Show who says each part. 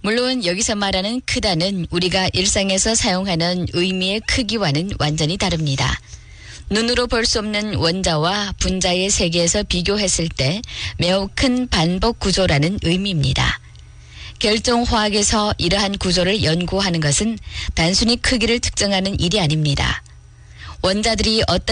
Speaker 1: 물론 여기서 말하는 크다는 우리가 일상에서 사용하는 의미의 크기와는 완전히 다릅니다. 눈으로 볼 수 없는 원자와 분자의 세계에서 비교했을 때 매우 큰 반복 구조라는 의미입니다. 결정화학에서 이러한 구조를 연구하는 것은 단순히 크기를 특정하는 일이 아닙니다. 원자들이 어떤